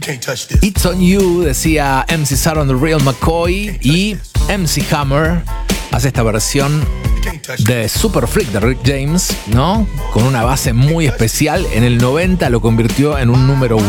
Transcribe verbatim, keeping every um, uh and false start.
It's on You, decía M C Sar on the Real McCoy, y M C Hammer hace esta versión de Super Freak de Rick James, ¿no? Con una base muy especial. En el noventa lo convirtió en un número uno.